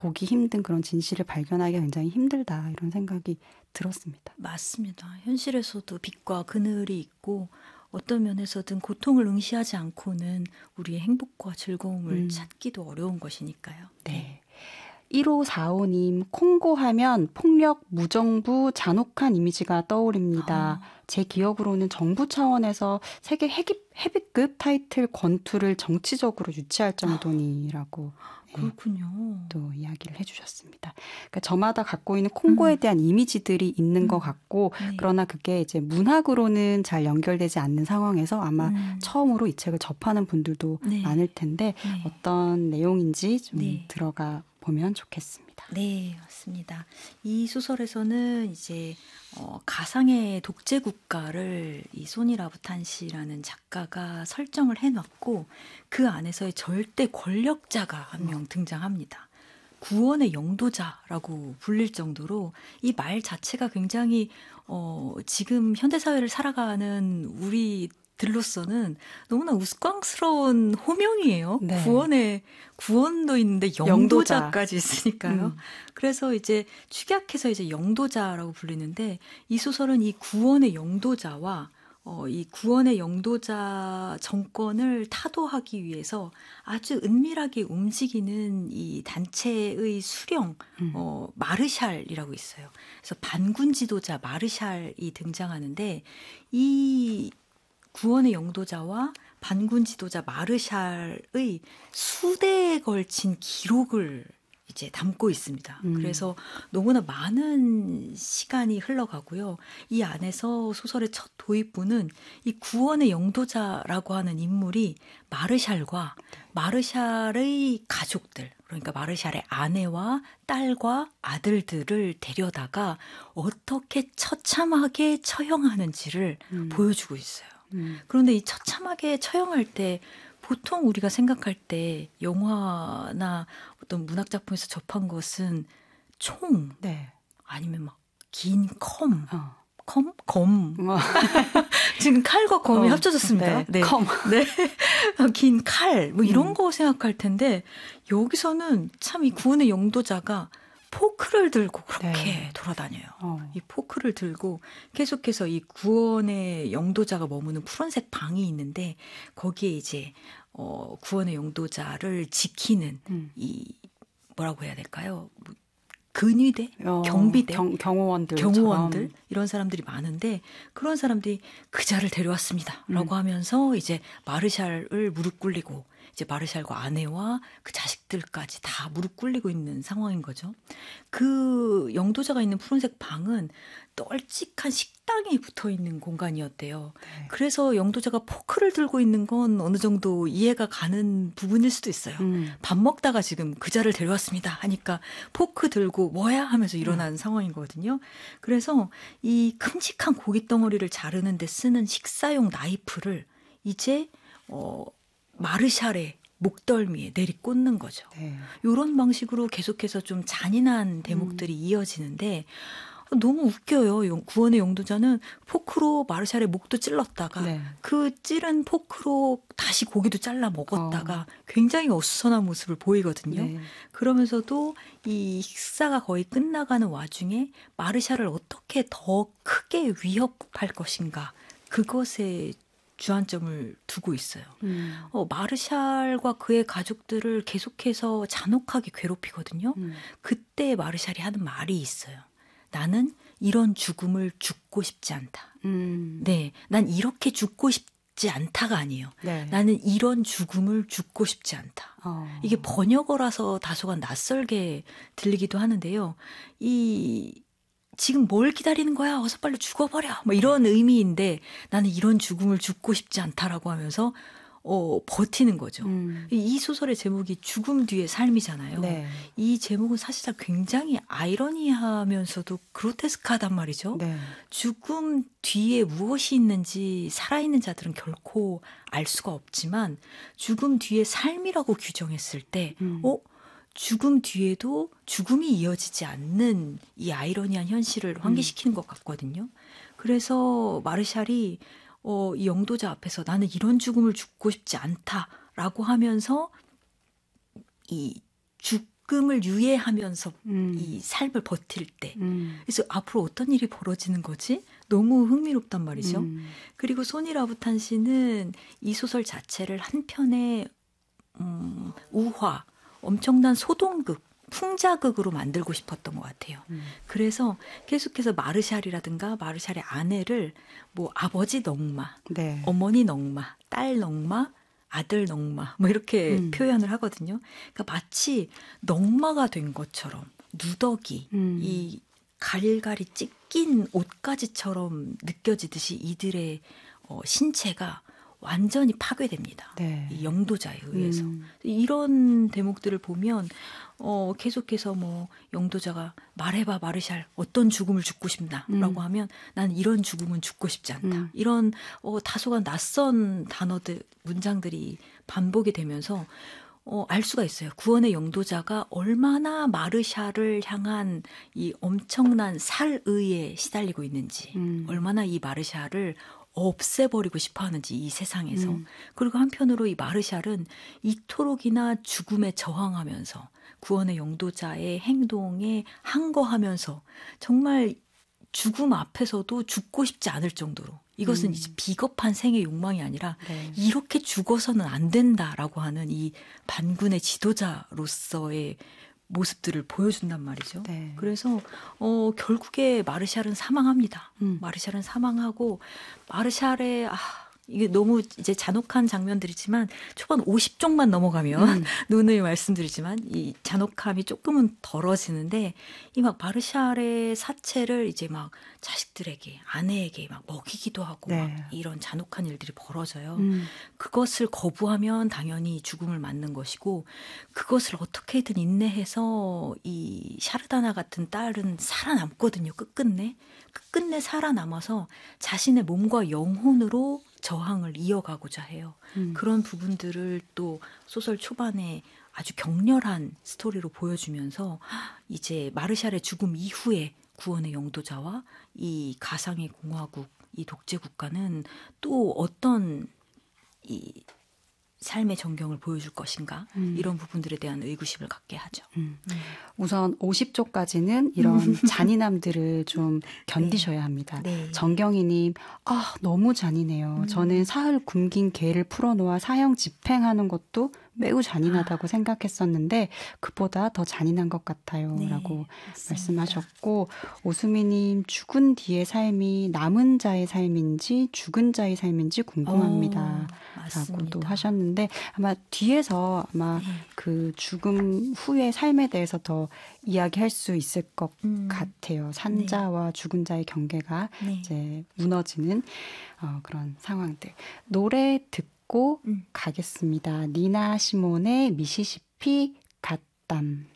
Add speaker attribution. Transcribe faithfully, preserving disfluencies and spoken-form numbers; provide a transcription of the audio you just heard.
Speaker 1: 보기 힘든 그런 진실을 발견하기 굉장히 힘들다 이런 생각이 들었습니다.
Speaker 2: 맞습니다. 현실에서도 빛과 그늘이 있고 어떤 면에서든 고통을 응시하지 않고는 우리의 행복과 즐거움을
Speaker 1: 음.
Speaker 2: 찾기도 어려운 것이니까요.
Speaker 1: 네. 일오사오님, 콩고 하면 폭력, 무정부, 잔혹한 이미지가 떠오릅니다.
Speaker 2: 아.
Speaker 1: 제 기억으로는 정부 차원에서 세계 헤비, 헤비급 타이틀 권투를 정치적으로 유치할 정도니라고
Speaker 2: 그렇군요.
Speaker 1: 네, 또 이야기를 해주셨습니다. 그러니까 저마다 갖고 있는 콩고에
Speaker 2: 음.
Speaker 1: 대한 이미지들이 있는
Speaker 2: 음.
Speaker 1: 것 같고
Speaker 2: 네.
Speaker 1: 그러나 그게 이제 문학으로는 잘 연결되지 않는 상황에서 아마
Speaker 2: 음.
Speaker 1: 처음으로 이 책을 접하는 분들도
Speaker 2: 네.
Speaker 1: 많을 텐데
Speaker 2: 네.
Speaker 1: 어떤 내용인지 좀
Speaker 2: 네.
Speaker 1: 들어가 보면 좋겠습니다.
Speaker 2: 네, 맞습니다. 이 소설에서는 이제 어, 가상의 독재 국가를 이 소니 라부탄시라는 작가가 설정을 해놨고 그 안에서의 절대 권력자가 한 명 등장합니다. 구원의 영도자라고 불릴 정도로 이 말 자체가 굉장히 어, 지금 현대사회를 살아가는 우리 들로서는 너무나 우스꽝스러운 호명이에요.
Speaker 1: 네.
Speaker 2: 구원의 구원도 있는데 영도자까지 있으니까요.
Speaker 1: 음.
Speaker 2: 그래서 이제 축약해서 이제 영도자라고 불리는데 이 소설은 이 구원의 영도자와 어, 이 구원의 영도자 정권을 타도하기 위해서 아주 은밀하게 움직이는 이 단체의 수령,
Speaker 1: 음.
Speaker 2: 어, 마르샬이라고 있어요. 그래서 반군 지도자 마르샬이 등장하는데 이 구원의 영도자와 반군 지도자 마르샬의 수대에 걸친 기록을 이제 담고 있습니다.
Speaker 1: 음.
Speaker 2: 그래서 너무나 많은 시간이 흘러가고요. 이 안에서 소설의 첫 도입부는 이 구원의 영도자라고 하는 인물이 마르샬과 마르샬의 가족들, 그러니까 마르샬의 아내와 딸과 아들들을 데려다가 어떻게 처참하게 처형하는지를
Speaker 1: 음.
Speaker 2: 보여주고 있어요.
Speaker 1: 음.
Speaker 2: 그런데 이 처참하게 처형할 때 보통 우리가 생각할 때 영화나 어떤 문학작품에서 접한 것은 총
Speaker 1: 네.
Speaker 2: 아니면 막 긴 컴,
Speaker 1: 어.
Speaker 2: 컴? 검.
Speaker 1: 어.
Speaker 2: 지금 칼과 검이
Speaker 1: 어.
Speaker 2: 합쳐졌습니다.
Speaker 1: 네.
Speaker 2: 네.
Speaker 1: 컴.
Speaker 2: 네. 긴 칼, 뭐 이런
Speaker 1: 음.
Speaker 2: 거 생각할 텐데 여기서는 참 이 구원의 영도자가 포크를 들고 그렇게
Speaker 1: 네.
Speaker 2: 돌아다녀요.
Speaker 1: 어.
Speaker 2: 이 포크를 들고 계속해서 이 구원의 영도자가 머무는 푸른색 방이 있는데 거기에 이제 어, 구원의 영도자를 지키는
Speaker 1: 음.
Speaker 2: 이 뭐라고 해야 될까요? 뭐 근위대,
Speaker 1: 어,
Speaker 2: 경비대,
Speaker 1: 경, 경호원들,
Speaker 2: 경호원들 이런 사람들이 많은데 그런 사람들이 그자를 데려왔습니다라고
Speaker 1: 음.
Speaker 2: 하면서 이제 마르샬을 무릎 꿇리고 이제 마르샬과 아내와 그 자식들까지 다 무릎 꿇리고 있는 상황인 거죠. 그 영도자가 있는 푸른색 방은 널찍한 식당이 붙어 있는 공간이었대요.
Speaker 1: 네.
Speaker 2: 그래서 영도자가 포크를 들고 있는 건 어느 정도 이해가 가는 부분일 수도 있어요.
Speaker 1: 음.
Speaker 2: 밥 먹다가 지금 그자를 데려왔습니다 하니까 포크 들고 뭐야 하면서 일어난 음. 상황이거든요. 그래서 이 큼직한 고기 덩어리를 자르는 데 쓰는 식사용 나이프를 이제 어, 마르샬의 목덜미에 내리꽂는 거죠.
Speaker 1: 네.
Speaker 2: 이런 방식으로 계속해서 좀 잔인한 대목들이 음. 이어지는데 너무 웃겨요. 구원의 영도자는 포크로 마르샬의 목도 찔렀다가 네. 그 찌른 포크로 다시 고기도 잘라 먹었다가 어. 굉장히 어수선한 모습을 보이거든요. 네. 그러면서도 이 식사가 거의 끝나가는 와중에 마르샬을 어떻게 더 크게 위협할 것인가 그것에 주안점을 두고 있어요. 음. 어, 마르샬과 그의 가족들을 계속해서 잔혹하게 괴롭히거든요. 음. 그때 마르샬이 하는 말이 있어요. 나는 이런 죽음을 죽고 싶지 않다. 음. 네, 난 이렇게 죽고 싶지 않다가 아니에요. 네. 나는 이런 죽음을 죽고 싶지 않다. 어. 이게 번역어라서 다소간 낯설게 들리기도 하는데요. 이 지금 뭘 기다리는 거야? 어서 빨리 죽어버려. 뭐 이런 의미인데 나는 이런 죽음을 죽고 싶지 않다라고 하면서 어, 버티는 거죠. 음. 이 소설의 제목이 죽음 뒤의 삶이잖아요. 네. 이 제목은 사실상 굉장히 아이러니하면서도 그로테스크하단 말이죠. 네. 죽음 뒤에 무엇이 있는지 살아있는 자들은 결코 알 수가 없지만 죽음 뒤의 삶이라고 규정했을 때 음. 어? 죽음 뒤에도 죽음이 이어지지 않는 이 아이러니한 현실을 환기시키는 음. 것 같거든요. 그래서 마르샬이 어, 이 영도자 앞에서 나는 이런 죽음을 죽고 싶지 않다라고 하면서 이 죽, 죽음을 유예하면서
Speaker 1: 음.
Speaker 2: 이 삶을 버틸 때.
Speaker 1: 음.
Speaker 2: 그래서 앞으로 어떤 일이 벌어지는 거지? 너무 흥미롭단 말이죠.
Speaker 1: 음.
Speaker 2: 그리고 소니 라부탄 씨는 이 소설 자체를 한 편의 음, 우화, 엄청난 소동극, 풍자극으로 만들고 싶었던 것 같아요.
Speaker 1: 음.
Speaker 2: 그래서 계속해서 마르샬이라든가 마르샬의 아내를 뭐 아버지 넝마,
Speaker 1: 네.
Speaker 2: 어머니 넝마, 딸 넝마, 아들 넝마 뭐 이렇게
Speaker 1: 음.
Speaker 2: 표현을 하거든요. 그러니까 마치 넝마가 된 것처럼 누더기,
Speaker 1: 음.
Speaker 2: 이 갈갈이 찢긴 옷가지처럼 느껴지듯이 이들의 어, 신체가 완전히 파괴됩니다.
Speaker 1: 네.
Speaker 2: 이 영도자에 의해서.
Speaker 1: 음.
Speaker 2: 이런 대목들을 보면 어, 계속해서 뭐 영도자가 말해봐 마르샬 어떤 죽음을 죽고 싶나라고
Speaker 1: 음.
Speaker 2: 하면 난 이런 죽음은 죽고 싶지 않다.
Speaker 1: 음.
Speaker 2: 이런 어, 다소간 낯선 단어들 문장들이 반복이 되면서 어, 알 수가 있어요. 구원의 영도자가 얼마나 마르샬을 향한 이 엄청난 살의에 시달리고 있는지,
Speaker 1: 음.
Speaker 2: 얼마나 이 마르샬을 없애버리고 싶어 하는지, 이 세상에서.
Speaker 1: 음.
Speaker 2: 그리고 한편으로 이 마르샬은 이토록이나 죽음에 저항하면서 구원의 영도자의 행동에 항거하면서 정말 죽음 앞에서도 죽고 싶지 않을 정도로 이것은
Speaker 1: 음.
Speaker 2: 이제 비겁한 생의 욕망이 아니라
Speaker 1: 네.
Speaker 2: 이렇게 죽어서는 안 된다라고 하는 이 반군의 지도자로서의 모습들을 보여준단 말이죠.
Speaker 1: 네.
Speaker 2: 그래서 어, 결국에 마르샬은 사망합니다.
Speaker 1: 음.
Speaker 2: 마르샬은 사망하고 마르샬의 아, 이게 너무 이제 잔혹한 장면들이지만 초반 오십 쪽만 넘어가면
Speaker 1: 음.
Speaker 2: 누누이 말씀드리지만 이 잔혹함이 조금은 덜어지는데 이 막 마르샬의 사체를 이제 막 자식들에게 아내에게 막 먹이기도 하고
Speaker 1: 네.
Speaker 2: 막 이런 잔혹한 일들이 벌어져요.
Speaker 1: 음.
Speaker 2: 그것을 거부하면 당연히 죽음을 맞는 것이고 그것을 어떻게든 인내해서 이 샤르다나 같은 딸은 살아남거든요. 끝끝내. 끝끝내 살아남아서 자신의 몸과 영혼으로 저항을 이어가고자 해요.
Speaker 1: 음.
Speaker 2: 그런 부분들을 또 소설 초반에 아주 격렬한 스토리로 보여주면서 이제 마르샬의 죽음 이후에 구원의 영도자와 이 가상의 공화국, 이 독재 국가는 또 어떤 이 삶의 전경을 보여줄 것인가
Speaker 1: 음.
Speaker 2: 이런 부분들에 대한 의구심을 갖게 하죠.
Speaker 1: 음.
Speaker 2: 음.
Speaker 1: 우선 오십 쪽까지는 이런 잔인함들을 좀 견디셔야 합니다.
Speaker 2: 네.
Speaker 1: 정경희님, 아 너무 잔인해요.
Speaker 2: 음.
Speaker 1: 저는 사흘 굶긴 개를 풀어놓아 사형 집행하는 것도 매우 잔인하다고
Speaker 2: 아.
Speaker 1: 생각했었는데 그보다 더 잔인한 것 같아요.
Speaker 2: 네,
Speaker 1: 라고
Speaker 2: 맞습니다.
Speaker 1: 말씀하셨고 오수미님 죽은 뒤의 삶이 남은 자의 삶인지 죽은 자의 삶인지 궁금합니다.
Speaker 2: 어,
Speaker 1: 라고 또
Speaker 2: 맞습니다.
Speaker 1: 하셨는데 아마 뒤에서 아마
Speaker 2: 네.
Speaker 1: 그 죽음 후의 삶에 대해서 더 이야기할 수 있을 것
Speaker 2: 음.
Speaker 1: 같아요. 산자와 죽은 자의 경계가
Speaker 2: 네.
Speaker 1: 이제 무너지는 어, 그런 상황들. 노래 듣고
Speaker 2: 음.
Speaker 1: 가겠습니다. 니나 시몬의 미시시피 갓담.